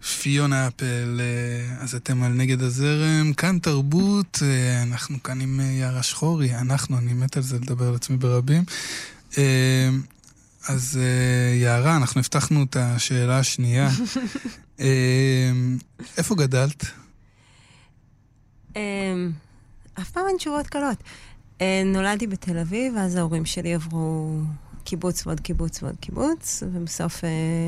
פיונה אפל, אז אתם על נגד הזרם, כאן תרבות, אנחנו כאן עם יערה שחורי, אני מת על זה לדבר על עצמי ברבים. אז יערה, אנחנו הבטחנו את השאלה השנייה. איפה גדלת? אף פעם אין תשובות קלות. נולדתי בתל אביב, ואז ההורים שלי עברו קיבוץ ועוד קיבוץ ועוד קיבוץ, ובסוף...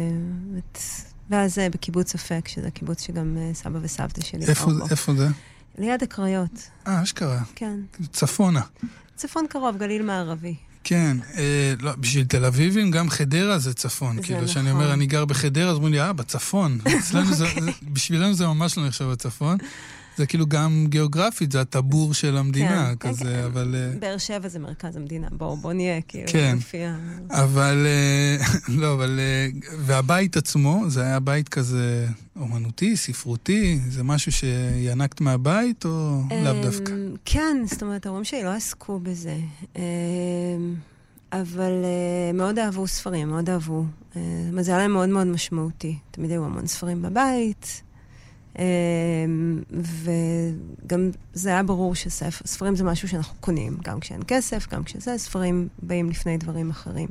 ואז בקיבוץ אפק, שזה קיבוץ שגם סבא וסבתא שלי. איפה זה? ליד הקריות. אשכרה. כן. צפונה. צפון קרוב, גליל מערבי. כן, לא, בשביל תל אביבים גם חדרה זה צפון. זה כאילו נכון. שאני אומר, אני גר בחדרה, אז אומרים לי, בצפון. בשבילנו זה ממש לא נחשב בצפון. זה כאילו גם גיאוגרפית, זה הטבור של המדינה, כן, כזה, כן. אבל... באר שבע זה מרכז המדינה, בוא נהיה, כאילו, כן. לפי אבל, לא, אבל, והבית עצמו, זה היה בית כזה אומנותי, ספרותי, זה משהו שינקת מהבית, או לאו דווקא? כן, זאת אומרת, ההורים שלי לא עסקו בזה, אבל מאוד אהבו ספרים, מאוד אהבו. זה היה להם מאוד מאוד משמעותי. תמיד היו המון ספרים בבית, וגם זה היה ברור שספרים זה משהו שאנחנו קונים, גם כשאין כסף, גם כשזה, ספרים באים לפני דברים אחרים.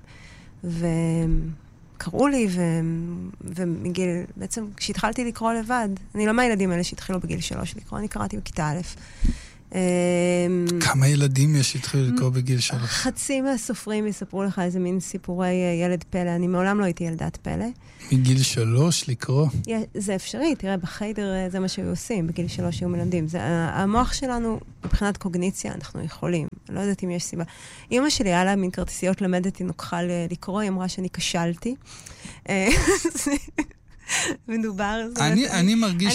וקראו לי, ומגיל, בעצם כשהתחלתי לקרוא לבד, אני לא מהילדים האלה שהתחילו בגיל 3 לקרוא, אני קראתי בכיתה א'. כמה ילדים יש שהתחילו לקרוא בגיל 3? חצי מהסופרים יספרו לך איזה מין סיפורי ילד פלא. אני מעולם לא הייתי ילדת פלא. מגיל 3 לקרוא? זה אפשרי, תראה, בחיידר זה מה שהיו עושים, בגיל 3 היו מלמדים. המוח שלנו, מבחינת קוגניציה, אנחנו יכולים. לא יודעת אם יש סיבה. אמא שלי היה לה מין כרטיסיות למדת, אם נוכל לקרוא, היא אמרה שאני כשלתי. מדובר... אני מרגיש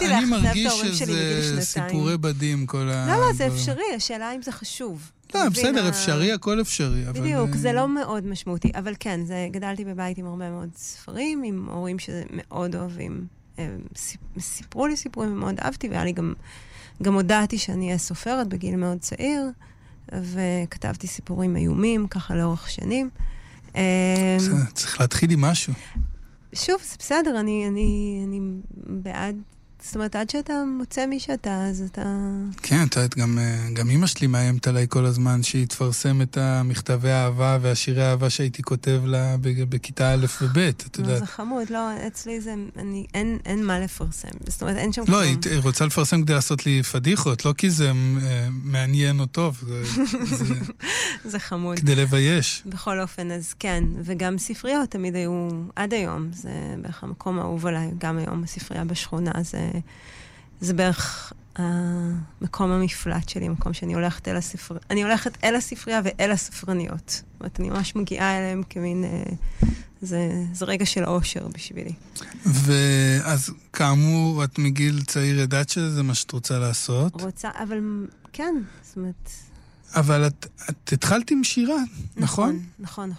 שזה סיפורי בדים, כל ה... לא, זה אפשרי, השאלה אם זה חשוב. לא, בסדר, אפשרי, הכל אפשרי. בדיוק, זה לא מאוד משמעותי, אבל כן, גדלתי בבית עם הרבה מאוד ספרים, עם הורים שמאוד אוהבים. סיפרו לי סיפורים ומאוד אהבתי, והיה לי גם הודעתי שאני אהיה סופרת בגיל מאוד צעיר, וכתבתי סיפורים איומים, ככה לאורך שנים. צריך להתחיל עם משהו. שוב, זה בסדר, אני בעד, זאת אומרת, עד שאתה מוצא מי שאתה, אז אתה... כן, גם אמא שלי מאיימת עליי כל הזמן, שהיא תפרסם את המכתבי האהבה והשירי האהבה שהייתי כותב לה בכיתה א' וב', את יודעת. זה חמוד, לא, אצלי זה, אין מה לפרסם, זאת אומרת, אין שם... לא, היא רוצה לפרסם כדי לעשות לי פדיחות, לא כי זה מעניין או טוב, זה חמוד. כדי לבייש. בכל אופן, אז כן, וגם ספריות תמיד היו, עד היום, זה בערך המקום האהוב עליי, גם היום הספרייה בשכונה, זה בערך המקום המפלט שלי, מקום שאני הולכת אני הולכת אל הספרייה ואל הספרניות. זאת אומרת, אני ממש מגיעה אליהם כמין, זה רגע של אושר בשבילי. ואז כאמור, את מגיל צעיר ידעת שזה מה שאת רוצה לעשות? רוצה, אבל כן, זאת אומרת... אבל את התחלת עם שירה, נכון? נכון.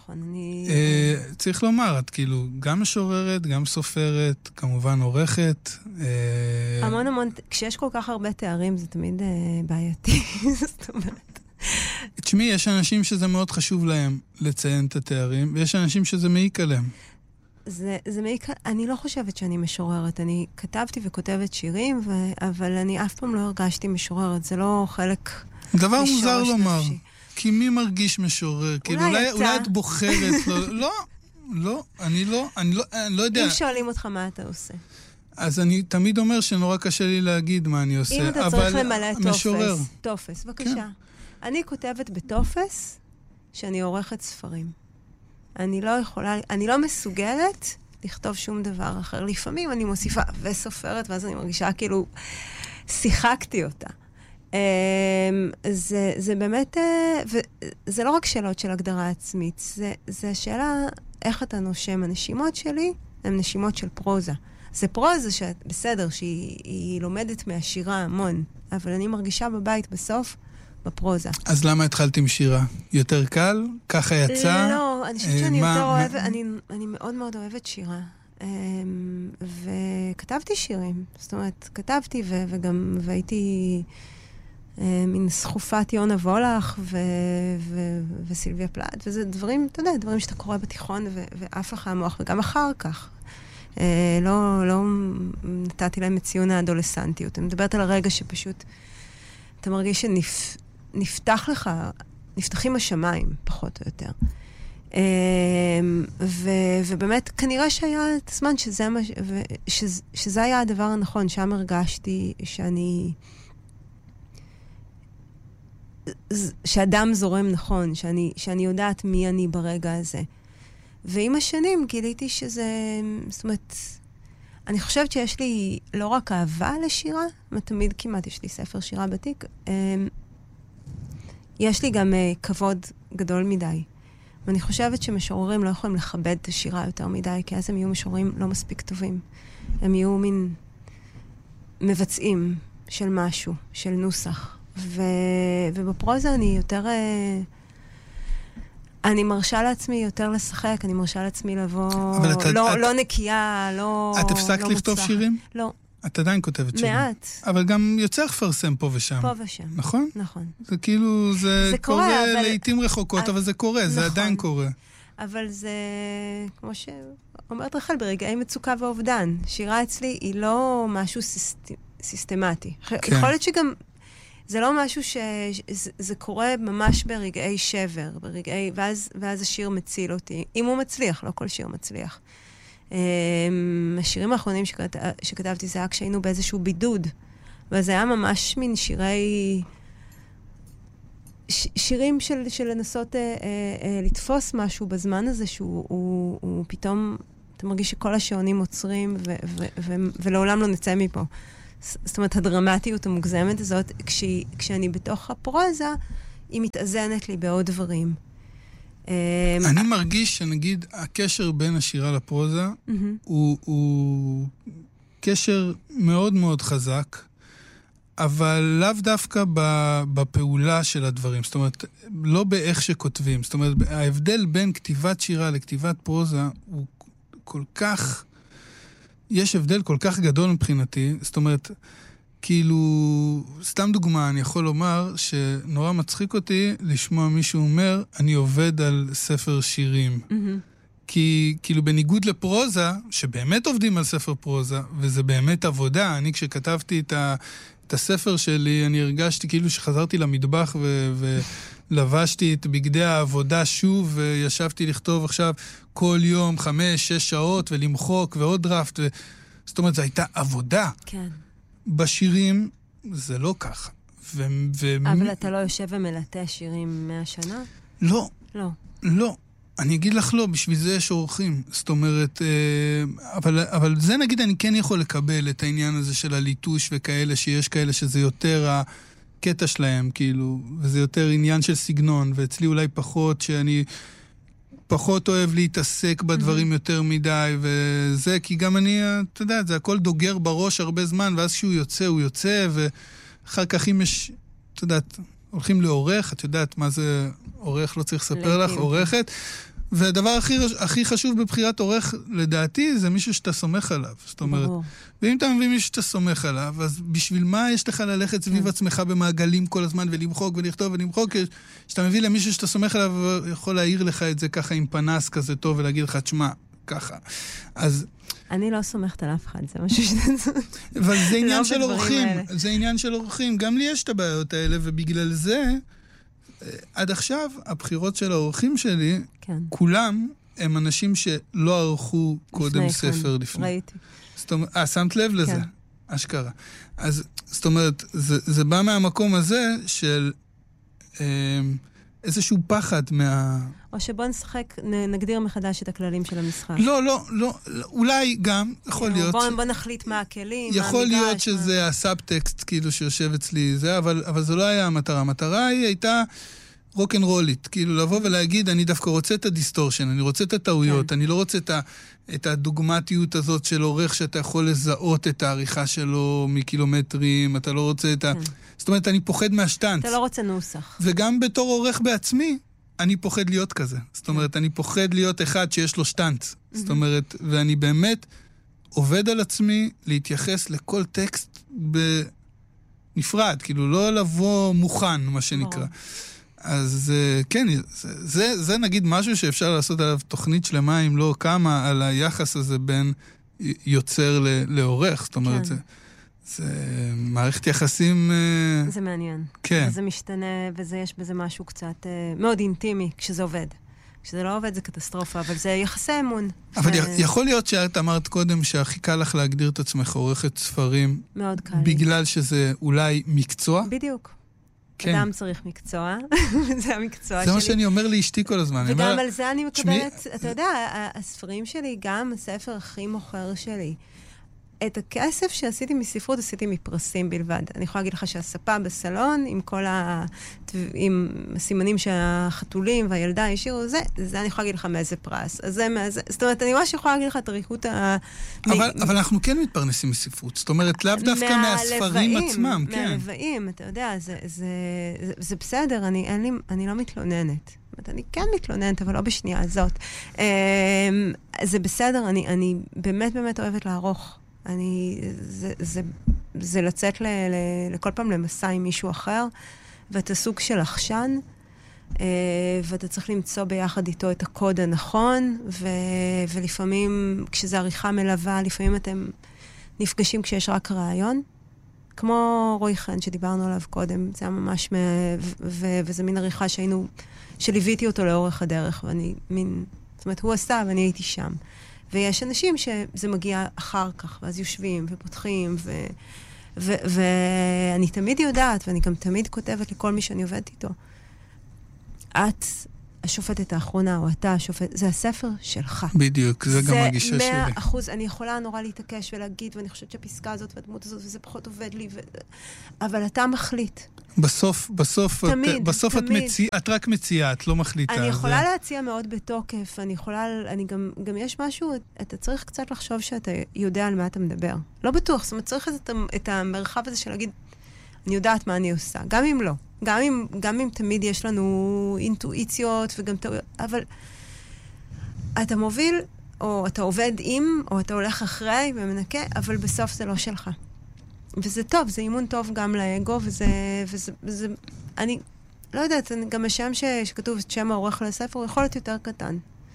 צריך לומר, את כאילו גם משוררת, גם סופרת, כמובן עורכת. המון, כשיש כל כך הרבה תארים, זה תמיד בעייתי, זאת אומרת. תשמעי, יש אנשים שזה מאוד חשוב להם לציין את התארים, ויש אנשים שזה מעיק עליהם. זה מעיק, אני לא חושבת שאני משוררת, אני כתבתי וכותבת שירים, אבל אני אף פעם לא הרגשתי משוררת, זה לא חלק... דבר מוזר לומר, כי מי מרגיש משורר? כאילו אולי את בוחרת, לא, אני לא יודע. אם שואלים אותך מה אתה עושה. אז אני תמיד אומר שנורא קשה לי להגיד מה אני עושה. אם אתה צריך למלא טופס, בבקשה. אני כותבת בטופס שאני עורכת ספרים. אני לא מסוגלת לכתוב שום דבר אחר. לפעמים אני מוסיפה וסופרת, ואז אני מרגישה כאילו שיחקתי אותה. זה באמת, זה לא רק שאלות של הגדרה עצמית, זה שאלה איך אתה נושם. הנשימות שלי הן נשימות של פרוזה. זה פרוזה בסדר, שהיא לומדת מהשירה המון, אבל אני מרגישה בבית בסוף בפרוזה. אז למה התחלת עם שירה? יותר קל? ככה יצא? לא, אני חושבת שאני יותר אוהבת, אני מאוד מאוד אוהבת שירה. וכתבתי שירים. זאת אומרת, כתבתי והייתי מין סחופת יונה וולך וסילביה פלט, וזה דברים, אתה יודע, דברים שאתה קורא בתיכון ואף לך המוח, וגם אחר כך. לא נתתי להם את ציון האדולסנטיות. אני מדברת על הרגע שפשוט אתה מרגיש נפתחים השמיים, פחות או יותר. ובאמת, כנראה שהיה את הזמן שזה היה הדבר הנכון, שם הרגשתי שאדם זורם נכון, שאני יודעת מי אני ברגע הזה. ועם השנים גיליתי שזה, זאת אומרת, אני חושבת שיש לי לא רק אהבה לשירה, תמיד כמעט יש לי ספר שירה בתיק, יש לי גם כבוד גדול מדי. ואני חושבת שמשוררים לא יכולים לכבד את השירה יותר מדי, כי אז הם יהיו משוררים לא מספיק טובים. הם יהיו מין מבצעים של משהו, של נוסח. ובפרוזה אני יותר... אני מרשה לעצמי יותר לשחק, אני מרשה לעצמי לבוא... לא נקייה, לא... את הפסקת לכתוב שירים? לא. את עדיין כותבת שירים. מעט. אבל גם יוצא לפרסם פה ושם. פה ושם. נכון? נכון. זה כאילו, זה קורה אבל... לעתים רחוקות, אבל זה קורה, נכון. זה עדיין קורה. אבל זה, כמו שאומרת רחל, ברגעי מצוקה ואובדן. שירה אצלי היא לא משהו סיסטמטי. כן. יכול להיות שגם... זה לא משהו שזה קורה ממש ברגעי שבר, ואז השיר מציל אותי. אם הוא מצליח, לא כל שיר מצליח. השירים האחרונים שכתבתי זה היה כשהיינו באיזשהו בידוד, וזה היה ממש מין שירים של לנסות לתפוס משהו בזמן הזה, שהוא פתאום, אתה מרגיש שכל השעונים עוצרים, ולעולם לא נצא מפה. זאת אומרת, הדרמטיות המוגזמת הזאת, כשאני בתוך הפרוזה, היא מתאזנת לי בעוד דברים. אני מרגיש שנגיד, הקשר בין השירה לפרוזה הוא קשר מאוד מאוד חזק, אבל לאו דווקא בפעולה של הדברים. זאת אומרת, לא באיך שכותבים. זאת אומרת, ההבדל בין כתיבת שירה לכתיבת פרוזה הוא כל כך... יש הבדל כל כך גדול מבחינתי, זאת אומרת, כאילו, סתם דוגמה, אני יכול לומר שנורא מצחיק אותי לשמוע מישהו אומר, אני עובד על ספר שירים. כי כאילו בניגוד לפרוזה, שבאמת עובדים על ספר פרוזה, וזה באמת עבודה, אני כשכתבתי את הספר שלי, אני הרגשתי כאילו שחזרתי למטבח ולבשתי את בגדי העבודה שוב, וישבתי לכתוב עכשיו כל יום 5-6 שעות, ולמחוק ועוד דרפט. זאת אומרת, זו הייתה עבודה. כן. בשירים זה לא ככה. אבל אתה לא יושב ומלטה שירים 100 שנה? לא. לא. לא. אני אגיד לך לא, בשביל זה יש אורחים. זאת אומרת, אבל זה נגיד אני כן יכול לקבל את העניין הזה של הליטוש וכאלה, שיש כאלה שזה יותר הקטע שלהם, כאילו, וזה יותר עניין של סגנון, ואצלי אולי פחות, שאני פחות אוהב להתעסק בדברים יותר מדי, וזה, כי גם אני, אתה יודע, זה הכל דוגר בראש הרבה זמן, ואז כשהוא יוצא, הוא יוצא, ואחר כך אם יש, אתה יודעת, הולכים לעורך, את יודעת מה זה עורך, לא צריך לספר לך, עורכת. והדבר הכי חשוב בבחירת עורך, לדעתי, זה מישהו שאתה סומך עליו. זאת אומרת, ואם אתה מביא מישהו שאתה סומך עליו, אז בשביל מה יש לך ללכת סביב עצמך במעגלים כל הזמן, ולמחוק ולכתוב ולמחוק, שאתה מביא למישהו שאתה סומך עליו, יכול להעיר לך את זה ככה עם פנס כזה טוב, ולהגיד לך, תשמע, ככה. אז... אני לא סומכת על אף אחד, זה משהו שאתה... אבל זה עניין של אורחים, זה עניין של אורחים. גם לי יש את הבעיות האלה, ובגלל זה, עד עכשיו, הבחירות של האורחים שלי, כן. כולם הם אנשים שלא ערכו קודם ספר לפני. ראיתי. שמת לב לזה? כן. אשכרה. אז, זאת אומרת, זה בא מהמקום הזה של איזשהו פחד או שבוא נשחק, נגדיר מחדש את הכללים של המשחק. לא, אולי גם, יכול להיות. בוא נחליט מה הכלים, יכול להיות שזה הסאבטקסט, כאילו שיושב אצלי זה, אבל זה לא היה המטרה. המטרה הייתה רוק'נ'רולית, כאילו לבוא ולהגיד, אני דווקא רוצה את הדיסטורשן, אני רוצה את הטעויות, אני לא רוצה את הדוגמטיות הזאת של עורך שאתה יכול לזהות את העריכה שלו מקילומטרים, אתה לא רוצה את זאת אומרת, אני פוחד מהשטנץ. אתה לא רוצה נוסח. וגם בתור עורך בעצמי, אני פוחד להיות כזה. זאת אומרת, אני פוחד להיות אחד שיש לו שטנץ. זאת אומרת, ואני באמת עובד על עצמי להתייחס לכל טקסט בנפרד, כאילו לא לבוא מוכן, מה שנקרא. אז כן, זה נגיד משהו שאפשר לעשות עליו תוכנית שלמה, אם לא כמה, על היחס הזה בין יוצר לעורך, זאת אומרת, זה מערכת יחסים... זה מעניין. כן. וזה משתנה, יש בזה משהו קצת מאוד אינטימי כשזה עובד. כשזה לא עובד זה קטסטרופה, אבל זה יחסי אמון. אבל יכול להיות שאת אמרת קודם שהכי קל לך להגדיר את עצמך עורכת ספרים. מאוד קל. בגלל שזה אולי מקצוע? בדיוק. כן. אדם צריך מקצוע, זה המקצוע שלי. זה מה שאני אומר לאשתי כל הזמן. וגם על זה אני מקבלת, אתה יודע, הספרים שלי, גם הספר הכי מוכר שלי, את הכסף שעשיתי מספרות, עשיתי מפרסים בלבד. אני יכולה להגיד לך שהספה בסלון, עם הסימנים שהחתולים והילדה השאירו, זה אני יכולה להגיד לך מאיזה פרס. אז זה מאיזה... זאת אומרת, אני ממש יכולה להגיד לך את הריחות אבל אנחנו כן מתפרנסים מספרות. זאת אומרת, לאו דווקא מהספרים עצמם, כן. מהלוואים, אתה יודע, זה בסדר, אני לא מתלוננת. אני כן מתלוננת, אבל לא בשנייה הזאת. זה בסדר, אני באמת באמת אוהבת לערוך. זה לצאת לכל פעם למסע עם מישהו אחר, ואתה סוג של לחשן, ואתה צריך למצוא ביחד איתו את הקוד הנכון, ולפעמים, כשזה עריכה מלווה, לפעמים אתם נפגשים כשיש רק רעיון, כמו רוי חן שדיברנו עליו קודם, זה היה ממש, וזה מין עריכה שליוויתי אותו לאורך הדרך, זאת אומרת, הוא עשה ואני הייתי שם. ויש אנשים שזה מגיע אחר כך, ואז יושבים ופותחים, ואני תמיד יודעת, ואני גם תמיד כותבת לכל מי שאני עובדת איתו, את השופטת האחרונה, או אתה השופט, זה הספר שלך. בדיוק, זה גם הגישה שלי. זה 100%, אני יכולה נורא להתעקש ולהגיד, ואני חושבת שהפסקה הזאת והדמות הזאת, וזה פחות עובד לי, אבל אתה מחליט. בסוף את רק מציעה, את לא מחליטה. אני יכולה להציע מאוד בתוקף, גם יש משהו, אתה צריך קצת לחשוב שאתה יודע על מה אתה מדבר. לא בטוח, זאת אומרת, צריך את המרחב הזה של להגיד, אני יודעת מה אני עושה, גם אם לא. גם אם תמיד יש לנו אינטואיציות וגם אבל אתה מוביל, או אתה עובד עם, או אתה הולך אחרי ומנקה, אבל בסוף זה לא שלך. וזה טוב, זה אימון טוב גם לאגו, וזה אני לא יודעת, גם השם שכתוב את שם העורך לספר, הוא יכול להיות יותר קטן.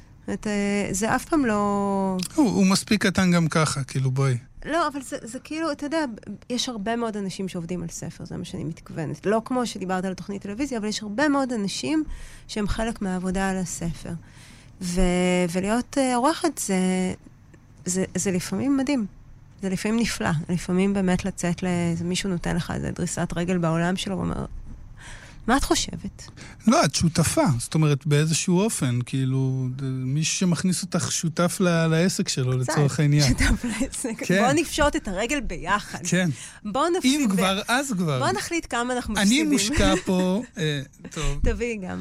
זה אף פעם לא... הוא מספיק קטן גם ככה, כאילו בואי. לא, אבל זה כאילו, אתה יודע, יש הרבה מאוד אנשים שעובדים על ספר, זה מה שאני מתכוונת. לא כמו שדיברת על תוכנית טלוויזיה, אבל יש הרבה מאוד אנשים שהם חלק מהעבודה על הספר. ולהיות עורכת זה לפעמים מדהים. זה לפעמים נפלא. לפעמים באמת לצאת מישהו נותן לך איזה דריסת רגל בעולם שלו, ואומר, מה את חושבת? לא, את שותפה. זאת אומרת, באיזשהו אופן, כאילו, מי שמכניס אותך שותף לעסק שלו, לצורך העניין. שותף לעסק. כן. בואו נפשוט את הרגל ביחד. כן. בואו נפסיד. אם כבר, אז כבר. בואו נחליט כמה אנחנו מפסידים. אני מושקע פה, טוב. תביאי גם.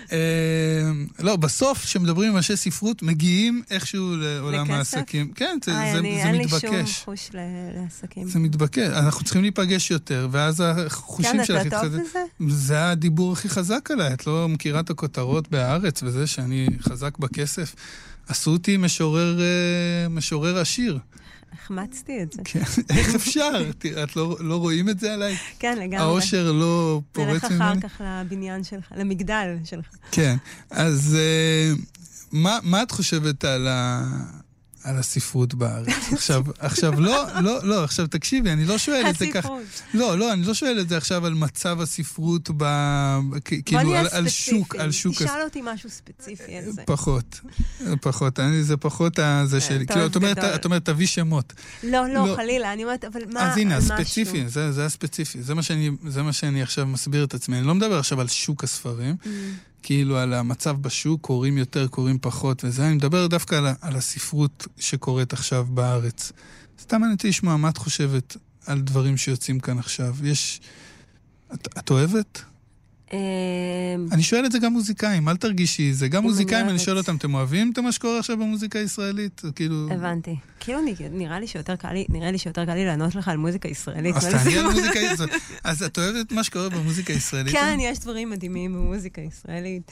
לא, בסוף, כשמדברים עם אנשי ספרות, מגיעים איכשהו לעולם העסקים. כן, זה מתבקש. אין לי שום חוש לעסקים. זה מתבקש. אנחנו צריכים להיפגש יותר, ואז החושים שלך כן, אתה טוב בזה? זה הדיבור הכי חזק עליי. את לא מכירה את הכותרות בארץ וזה שאני חזק בכסף. עשו אותי משורר עשיר. החמצתי את זה. כן, איך אפשר? את לא רואים את זה עליי? כן, לגמרי. העושר לא פורץ ממני? נלך אחר כך לבניין שלך, למגדל שלך. כן, אז מה את חושבת על הספרות בארץ? עכשיו, לא, עכשיו תקשיבי, אני לא שואל את זה כך. לא, אני לא שואל את זה עכשיו על מצב הספרות כאילו על שוק. תשאל אותי משהו ספציפי על זה. פחות. זה פחות זה שלי. כאילו, את אומרת, תביא שמות. לא, חלילה, אני אומרת, אבל מה? אז הנה, הספציפי, זה הספציפי. זה מה שאני עכשיו מסביר את עצמי. אני לא מדבר עכשיו על שוק הספרים. כאילו על המצב בשוק, קוראים יותר, קוראים פחות וזה. אני מדבר דווקא על הספרות שקורית עכשיו בארץ. סתם אני רוצה לשמוע מה את חושבת על דברים שיוצאים כאן עכשיו. את אוהבת? אני שואל את זה גם מוזיקאים, אל תרגישי, זה גם מוזיקאים, אני שואל אותם, אתם אוהבים את מה שקורה עכשיו במוזיקה הישראלית? הבנתי. כאילו נראה לי שיותר קל לי לענות לך על מוזיקה ישראלית. אז תעני על מוזיקה ישראלית. אז את אוהבת את מה שקורה במוזיקה הישראלית? כן, יש דברים מדהימים במוזיקה הישראלית.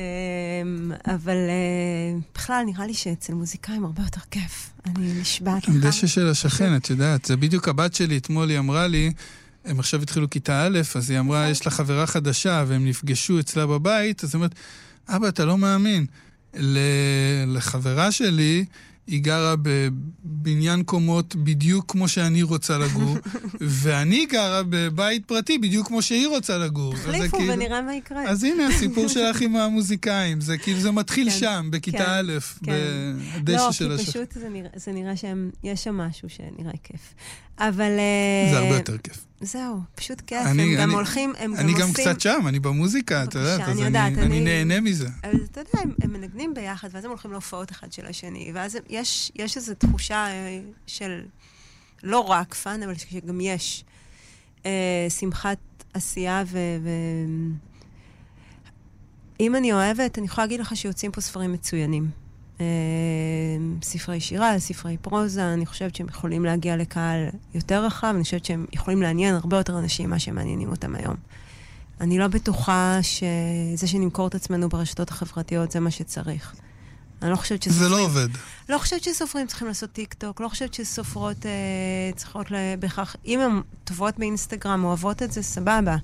אבל בכלל נראה לי שאצל מוזיקאים הרבה יותר כיף. אני נשבעת לך. דשא של השכן, את יודעת, זה בדיוק הבת שלי, אתמול היא אמרה לי, הם עכשיו התחילו כיתה א', אז היא אמרה, יש לה חברה חדשה, והם נפגשו אצלה בבית, אז היא אומרת, אבא, אתה לא מאמין. לחברה שלי, היא גרה בבניין קומות בדיוק כמו שאני רוצה לגור, ואני גרה בבית פרטי בדיוק כמו שהיא רוצה לגור. תחליפו ונראה מה יקרה. אז הנה הסיפור שלך עם המוזיקאים, זה כאילו זה מתחיל שם, בכיתה א', בדשא של השכן. לא, כי פשוט זה נראה שיש שם משהו שנראה כיף. אבל... זה הרבה יותר כיף. זהו, פשוט כיף, הם גם הולכים, הם גם עושים... אני גם קצת שם, אני במוזיקה, אתה יודעת, אז אני נהנה מזה. אז אתה יודע, הם מנגנים ביחד, ואז הם הולכים להופעות אחד של השני, ואז יש איזו תחושה של לא רק פן, אבל שגם יש שמחת עשייה, אם אני אוהבת, אני יכולה להגיד לך שיוצאים פה ספרים מצוינים. ספרי שירה, ספרי פרוזה, אני חושבת שהם יכולים להגיע לקהל יותר רחב, אני חושבת שהם יכולים לעניין הרבה יותר אנשים מה שמעניינים אותם היום. אני לא בטוחה שזה שנמכור את עצמנו ברשתות החברתיות זה מה שצריך. אני לא חושבת שסופרים... זה לא עובד. לא חושבת שסופרים צריכים לעשות טיק טוק, לא חושבת שסופרות צריכות בהכרח... אם הן טובות באינסטגרם, אוהבות את זה, סבבה.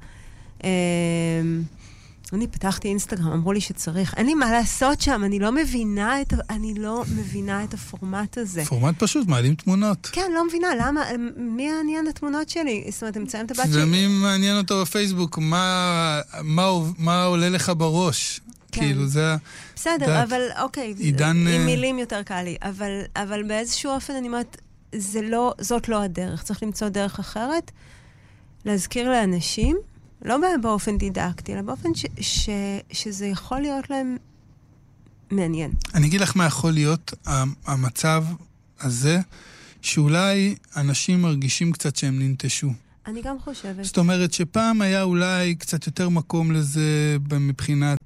אני פתחתי אינסטגרם, אמרו לי שצריך. אין לי מה לעשות שם, אני לא מבינה את הפורמט הזה. פורמט פשוט, מעלים תמונות. כן, לא מבינה, למה? מי מעניין התמונות שלי? זאת אומרת, הם מצאים את הבת שלי. ומי מעניין אותו בפייסבוק? מה עולה לך בראש? כאילו זה... בסדר, אבל אוקיי, עם מילים יותר קל לי. אבל באיזשהו אופן אני אומרת, זאת לא הדרך. צריך למצוא דרך אחרת, להזכיר לאנשים, לא באופן דידקטי, אלא באופן שזה יכול להיות להם מעניין. אני אגיד לך מה יכול להיות המצב הזה, שאולי אנשים מרגישים קצת שהם ננטשו. אני גם חושבת. זאת אומרת שפעם היה אולי קצת יותר מקום לזה מבחינת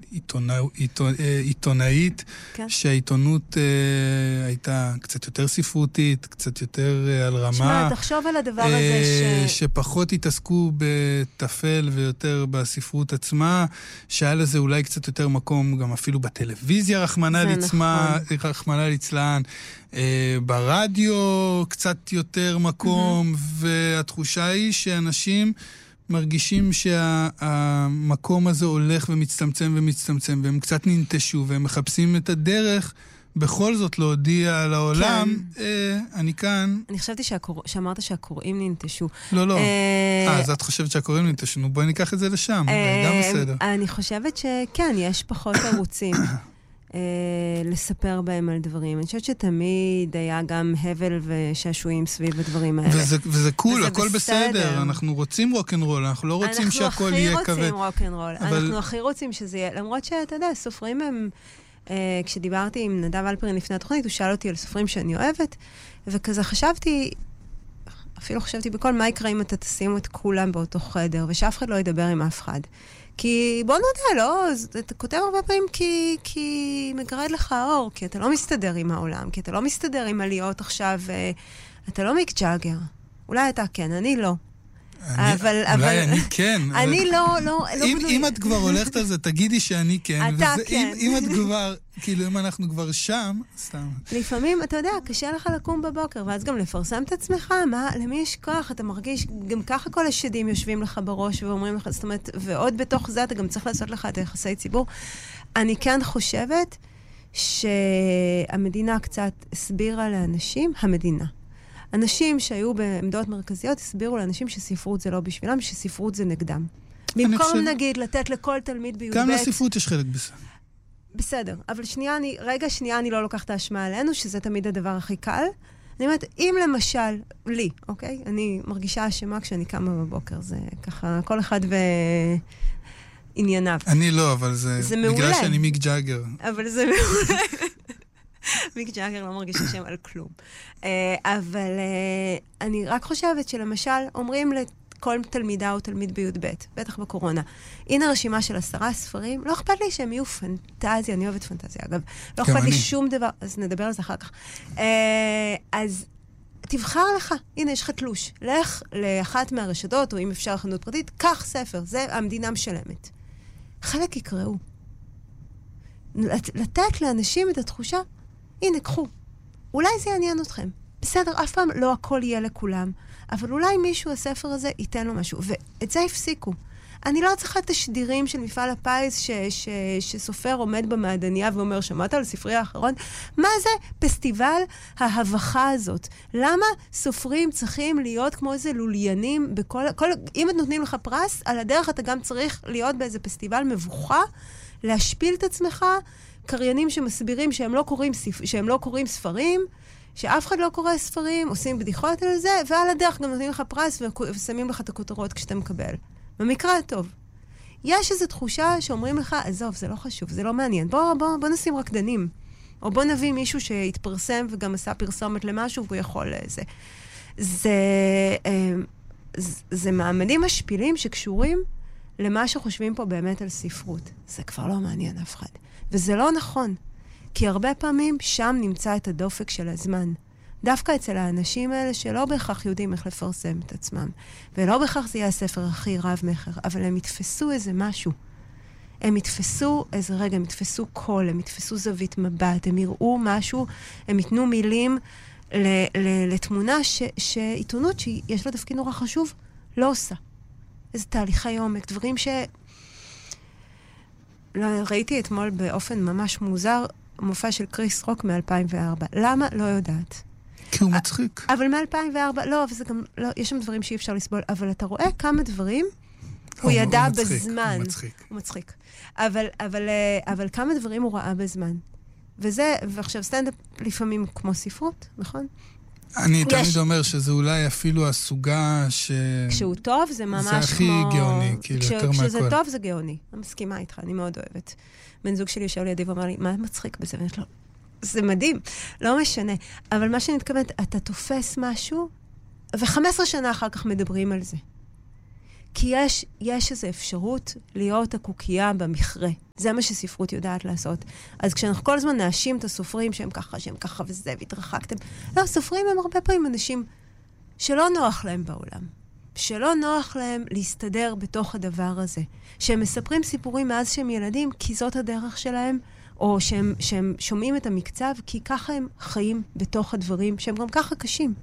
עיתונאית, כן. שהעיתונות הייתה קצת יותר ספרותית, קצת יותר על רמה. שמע, תחשוב על הדבר הזה שפחות התעסקו בתפל ויותר בספרות עצמה, שהיה לזה אולי קצת יותר מקום גם אפילו בטלוויזיה, רחמנא ליצלן, ברדיו קצת יותר מקום, והתחושה היא שאנשים מרגישים שהמקום הזה הולך ומצטמצם ומצטמצם, והם קצת ננטשו, והם מחפשים את הדרך בכל זאת להודיע לעולם, אני כאן. אני חשבתי שאמרת שהקוראים ננטשו. לא. אז את חושבת שהקוראים ננטשו, בואי ניקח את זה לשם, גם בסדר. אני חושבת שכן, יש פחות ערוצים. לספר בהם על דברים. אני חושבת שתמיד היה גם הבל ושעשועים סביב הדברים האלה. וזה קול, הכל בסדר. אנחנו רוצים רוק'נ'רול, אנחנו לא רוצים שהכל יהיה כבד. אנחנו הכי רוצים רוק'נ'רול. אנחנו הכי רוצים שזה יהיה, למרות שאתה יודע, סופרים הם... כשדיברתי עם נדב אלפרין לפני התוכנית, הוא שאל אותי על סופרים שאני אוהבת, וכזה חשבתי, אפילו חשבתי בכל, מה יקרה אם אתה תשימו את כולם באותו חדר, ושאף אחד לא ידבר עם אף אחד. כי בוא נדע, לא, אתה כותב הרבה פעמים כי מגרד לך האור, כי אתה לא מסתדר עם העולם, כי אתה לא מסתדר עם עליות עכשיו, אתה לא מיק ג'אגר. אולי אתה כן, אני לא. אולי אני כן. אני לא... אם את כבר הולכת על זה, תגידי שאני כן. אתה כן. אם את כבר, כאילו אם אנחנו כבר שם, סתם. לפעמים, אתה יודע, קשה לך לקום בבוקר, ואז גם לפרסם את עצמך, למי יש כוח? אתה מרגיש, גם ככה כל השדים יושבים לך בראש ואומרים לך, זאת אומרת, ועוד בתוך זה אתה גם צריך לעשות לך את היחסי ציבור. אני כן חושבת שהמדינה קצת הסבירה לאנשים, אנשים שהיו בעמדות מרכזיות הסבירו לאנשים שספרות זה לא בשבילם, שספרות זה נגדם. במקום נגיד לתת לכל תלמיד בי"ב... גם לספרות יש חלק בזה. בסדר, אבל שנייה אני לא לוקחת האשמה עלינו, שזה תמיד הדבר הכי קל. אני אומרת, אם למשל, לי, אוקיי? אני מרגישה אשמה כשאני קמה בבוקר, זה ככה, כל אחד וענייניו. אני לא, אבל זה מעולה. בגלל שאני מיק ג'אגר. אבל זה מעולה. מיק ג'אגר לא מרגיש השם על כלום. אבל אני רק חושבת שלמשל, אומרים לכל תלמידה או תלמיד בי"ב, בטח בקורונה, הנה רשימה של 10 ספרים, לא אכפת לי שהם יהיו פנטזיה, אני אוהבת פנטזיה, אגב. לא אכפת לי שום דבר, אז נדבר על זה אחר כך. אז תבחר לך, הנה יש לך תלוש, לך לאחת מהרשתות, או אם אפשר חנות פרטית, קח ספר, זה המדינה משלמת. חלק יקראו. לתת לאנשים את התחושה, הנה, קחו. אולי זה יעניין אתכם. בסדר, אף פעם לא הכל יהיה לכולם, אבל אולי מישהו, הספר הזה, ייתן לו משהו. ואת זה הפסיקו. אני לא צריכה את השדירים של מפעל הפיס שסופר עומד במעדניה ואומר, שמעת על ספרי האחרון? מה זה פסטיבל ההבחה הזאת? למה סופרים צריכים להיות כמו איזה לוליינים אם את נותנים לך פרס, על הדרך אתה גם צריך להיות באיזה פסטיבל מבוכה, להשפיל את עצמך, קריינים שמסבירים שהם לא קוראים ספרים, שאף אחד לא קורא ספרים, עושים בדיחות על זה, ועל הדרך גם נותנים לך פרס ושמים לך את הכותרות כשאתה מקבל. במקרה הטוב. יש איזו תחושה שאומרים לך, עזוב, זה לא חשוב, זה לא מעניין. בוא נשים רקדנים. או בוא נביא מישהו שהתפרסם וגם עשה פרסומת למשהו והוא יכול לזה. זה מעמדים משפילים שקשורים למה שחושבים פה באמת על ספרות. זה כבר לא מעניין אף אחד. וזה לא נכון. כי הרבה פעמים שם נמצא את הדופק של הזמן. דווקא אצל האנשים האלה שלא בהכרח יודעים איך לפרסם את עצמם. ולא בהכרח זה יהיה הספר הכי רב מחר, אבל הם יתפסו איזה משהו. הם יתפסו איזה רגע, הם יתפסו קול, הם יתפסו זווית מבט, הם יראו משהו, הם ייתנו מילים לתמונה שעיתונות שיש לה תפקיד נורא חשוב, לא עושה. איזה תהליכי עומק, דברים ראיתי אתמול באופן ממש מוזר, מופע של קריס רוק מ-2004. למה? לא יודעת. כי הוא מצחיק. אבל מ-2004, לא, אבל זה גם, לא, יש שם דברים שאי אפשר לסבול, אבל אתה רואה כמה דברים, הוא ידע בזמן. הוא מצחיק. אבל כמה דברים הוא ראה בזמן. ועכשיו סטנדאפ לפעמים כמו ספרות, נכון? אני תמיד אומר שזה אולי אפילו הסוגה כשהוא טוב זה ממש כמו... זה הכי גאוני, כאילו, יותר מהכל. כשזה טוב זה גאוני. אני מסכימה איתך, אני מאוד אוהבת. בן זוג שלי יושב לידי ואומר לי, מה מצחיק בזה? ואני לא... זה מדהים, לא משנה. אבל מה שאני מתכוונת, אתה תופס משהו, ו15 שנה אחר כך מדברים על זה. כי יש איזו אפשרות להיות הקוקייה במכרה. זה מה שספרות יודעת לעשות. אז כשאנחנו כל הזמן נאשים את הסופרים שהם ככה וזה, והתרחקתם. לא, סופרים הם הרבה פעמים אנשים שלא נוח להם בעולם. שלא נוח להם להסתדר בתוך הדבר הזה. שהם מספרים סיפורים מאז שהם ילדים, כי זאת הדרך שלהם, או שהם שומעים את המקצב, כי ככה הם חיים בתוך הדברים, שהם גם ככה קשים.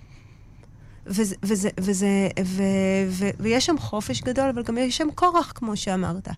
ויש שם חופש גדול, אבל גם יש שם כורח, כמו שאמרת.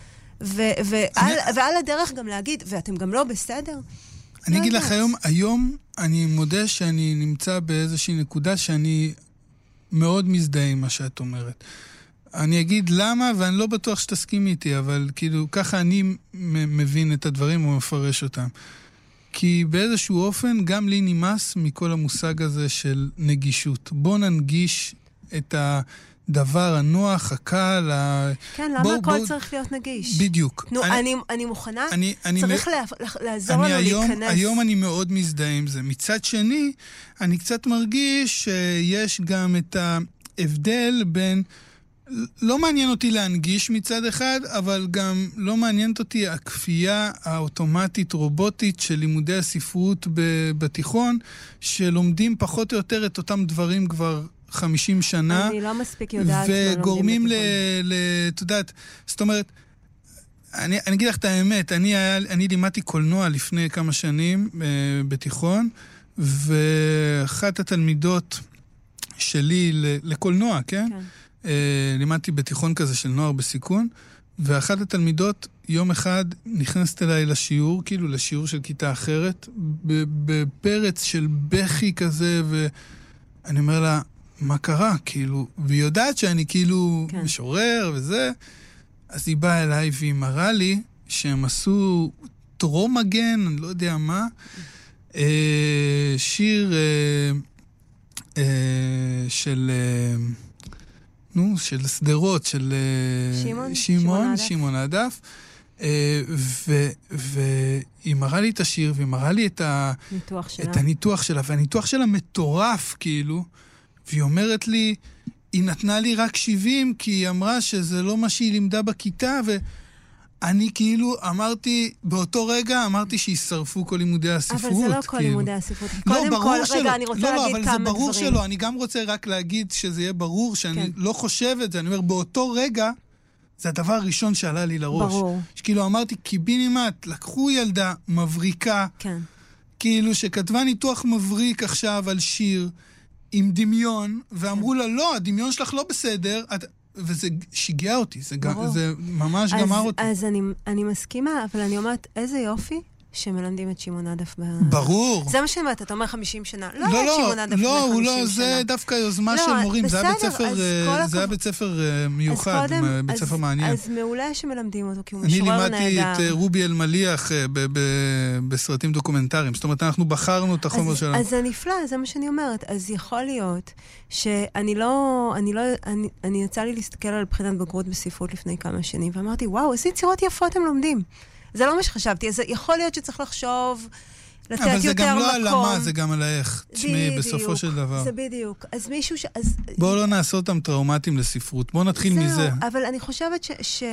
ועל הדרך גם להגיד, ואתם גם לא בסדר? אני אגיד לך היום אני מודה שאני נמצא באיזושהי נקודה שאני מאוד מזדהה עם מה שאת אומרת. אני אגיד למה, ואני לא בטוח שתסכים איתי, אבל כאילו, ככה אני מבין את הדברים ומפרש אותם. כי באיזשהו אופן גם לי נמאס מכל המושג הזה של נגישות. בוא ננגיש את הדבר הנוח, הקל. כן, למה הכל צריך להיות נגיש? בדיוק. נו, אני מוכנה, צריך לעזור לנו להיכנס. היום אני מאוד מזדהה עם זה. מצד שני, אני קצת מרגיש שיש גם את ההבדל בין... לא מעניין אותי להנגיש מצד אחד, אבל גם לא מעניינת אותי הכפייה האוטומטית, רובוטית של לימודי הספרות בתיכון, שלומדים פחות או יותר את אותם דברים כבר 50 שנה. אני לא מספיק יודעת מה וגורמים את יודעת, זאת אומרת, אני אגיד לך את האמת, אני לימדתי קולנוע לפני כמה שנים בתיכון, ואחת התלמידות שלי לקולנוע, כן? כן. לימדתי בתיכון כזה של נוער בסיכון, ואחת התלמידות יום אחד נכנסת אליי לשיעור, כאילו לשיעור של כיתה אחרת, בפרץ של בכי כזה, ואני אומר לה, מה קרה? כאילו, והיא יודעת שאני כאילו כן. משורר וזה, אז היא באה אליי והיא מראה לי שהם עשו טרום מגן, אני לא יודע מה, שיר של... של סדרות, של שמעון עדף, והיא מראה לי את השיר, והיא מראה לי את הניתוח שלה, והניתוח שלה מטורף, כאילו, והיא אומרת לי, היא נתנה לי רק 70, כי היא אמרה שזה לא מה שהיא לימדה בכיתה, אני כאילו אמרתי, באותו רגע אמרתי שישרפו כל לימודי הספרות. אבל זה לא כל לימודי הספרות. קודם כל, רגע, אני רוצה להגיד כמה דברים. לא, אבל זה ברור שלא. אני גם רוצה רק להגיד שזה יהיה ברור, שאני לא חושב את זה. אני אומר, באותו רגע, זה הדבר הראשון שעלה לי לראש. ברור. שכאילו אמרתי, קיבינימט, לקחו ילדה מבריקה, כאילו שכתבה ניתוח מבריק עכשיו על שיר, עם דמיון, ואמרו לה, לא, הדמיון שלך לא בסדר, וזה שיגע אותי, זה ממש גמר אותי. אז אני מסכימה, אבל אני אומרת, איזה יופי שמלמדים את שמעון עדף ברור. זה מה שאני אומרת, אתה אומר 50 שנה. לא היה שמעון עדף לפני 50 שנה. זה דווקא יוזמה של מורים. זה היה בית ספר מיוחד, בית ספר מעניין. אז מעולה שמלמדים אותו, כי הוא משורר נהדר. אני לימדתי את רובי אלמליח בסרטים דוקומנטריים. זאת אומרת, אנחנו בחרנו את החומר שלנו. אז זה נפלא, זה מה שאני אומרת. אז יכול להיות שאני יצא לי להסתכל על בחינת בגרות בספרות לפני כמה שנים, ואמרתי, וואו, איזה יצירות יפות הם לומדים. זה לא מה שחשבתי, אז יכול להיות שצריך לחשוב, לתת יותר מקום. אבל זה גם לא על מה, זה גם על איך. תשמעי, בסופו של דבר. זה בדיוק. אז מישהו בואו לא נעשה אותם טראומטיים לספרות. בואו נתחיל מזה. אבל אני חושבת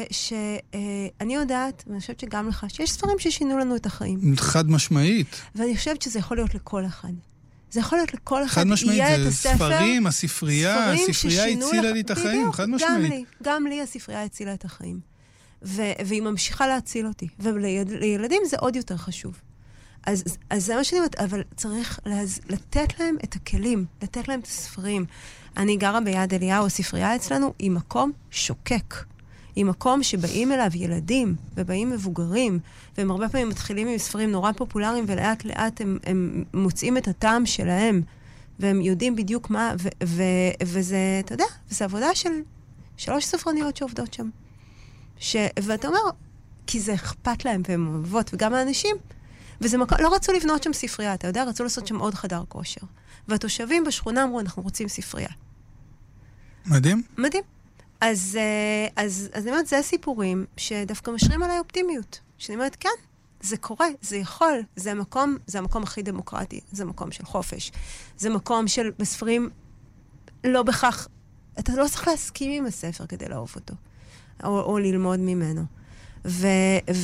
אני יודעת, ואני חושבת שגם לך, שיש ספרים ששינו לנו את החיים. חד משמעית. ואני חושבת שזה יכול להיות לכל אחד. זה יכול להיות לכל אחד. חד משמעית, זה ספרים, הספרייה הצילה לי את החיים, חד משמעית. גם לי הספרייה הצילה את החיים. והיא ממשיכה להציל אותי. ולילדים זה עוד יותר חשוב. אז זה מה שאני אומרת, אבל צריך לתת להם את הכלים, לתת להם את הספרים. אני גרה ביד אליהו, הספרייה אצלנו היא מקום שוקק. היא מקום שבאים אליו ילדים, ובאים מבוגרים, והם הרבה פעמים מתחילים עם ספרים נורא פופולריים, ולאט לאט הם מוצאים את הטעם שלהם, והם יודעים בדיוק מה, וזה, אתה יודע, וזה עבודה של 3 ספרניות שעובדות שם. ואתה אומר, כי זה אכפת להם, והם אוהבות, וגם האנשים, וזה מקום, לא רצו לבנות שם ספרייה, אתה יודע, רצו לעשות שם עוד חדר כושר. והתושבים בשכונה אמרו, אנחנו רוצים ספרייה. מדהים. מדהים. אז אני אומרת, זה סיפורים שדווקא משרים עליי אופטימיות. שאני אומרת, כן, זה קורה, זה יכול, זה המקום הכי דמוקרטי, זה מקום של חופש. זה מקום של בספרים, לא בכך, אתה לא צריך להסכים עם הספר כדי לאהוב אותו, או ללמוד ממנו.